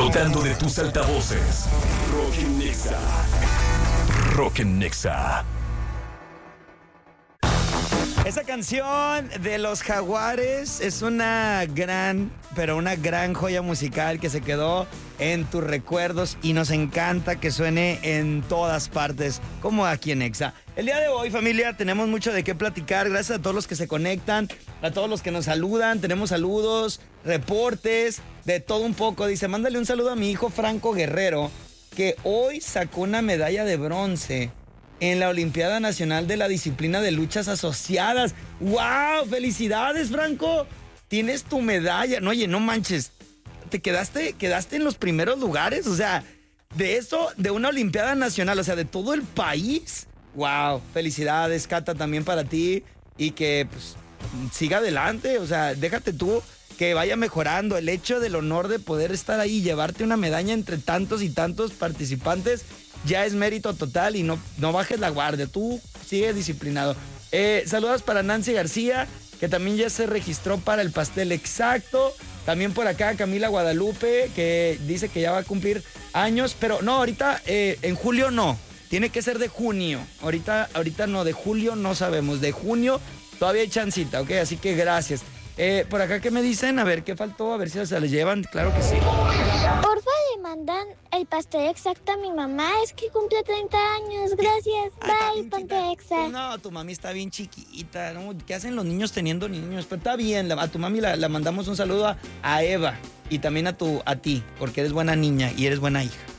Explotando de tus altavoces. Rock en Nexa. Rock en Nexa. Esa canción de Los Jaguares es una gran joya musical que se quedó en tus recuerdos y nos encanta que suene en todas partes, como aquí en Exa. El día de hoy, familia, tenemos mucho de qué platicar. Gracias a todos los que se conectan, a todos los que nos saludan. Tenemos saludos, reportes, de todo un poco. Dice, mándale un saludo a mi hijo Franco Guerrero, que hoy sacó una medalla de bronce en la Olimpiada Nacional de la Disciplina de Luchas Asociadas. ¡Wow! ¡Felicidades, Franco! Tienes tu medalla. No, oye, no manches. ¿Te quedaste en los primeros lugares? O sea, de eso, de una Olimpiada Nacional, o sea, de todo el país. ¡Wow! Felicidades, Cata, también para ti. Y que, pues, siga adelante. O sea, déjate tú que vaya mejorando. El hecho del honor de poder estar ahí y llevarte una medalla entre tantos y tantos participantes ya es mérito total y no bajes la guardia. Tú sigue disciplinado. Saludos para Nancy García, que también ya se registró para el pastel exacto. También por acá Camila Guadalupe, que dice que ya va a cumplir años, pero no, ahorita en julio no. Tiene que ser de junio. Ahorita no, de julio no sabemos. De junio todavía hay chancita, ¿ok? Así que gracias. Por acá, ¿qué me dicen? A ver, ¿qué faltó? A ver si se les llevan. Claro que sí. Porfa, le mandan el pastel exacto a mi mamá. Es que cumple 30 años. Gracias. Bye, ponte Exa. No, tu mami está bien chiquita, ¿no? ¿Qué hacen los niños teniendo niños? Pero está bien, a tu mami la mandamos un saludo a Eva y también a ti, porque eres buena niña y eres buena hija.